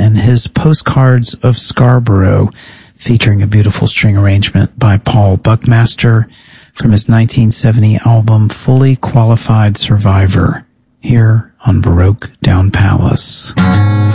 and his Postcards of Scarborough, featuring a beautiful string arrangement by Paul Buckmaster from his 1970 album Fully Qualified Survivor, here on Baroque Down Palace.